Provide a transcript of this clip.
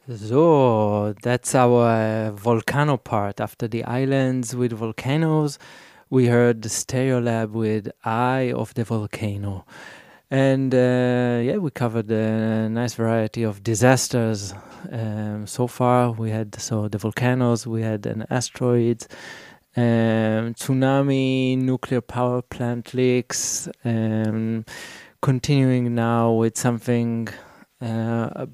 So that's our volcano part. After the islands with volcanoes, we heard the Stereolab with Eye of the Volcano. And yeah, we covered a nice variety of disasters. So far, we had the volcanoes, we had an asteroid, tsunami, nuclear power plant leaks, continuing now with something